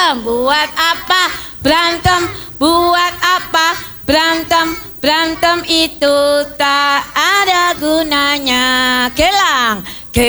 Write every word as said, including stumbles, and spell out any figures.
berantem? Buat apa berantem? Buat apa berantem? Berantem itu tak ada gunanya. Kelang.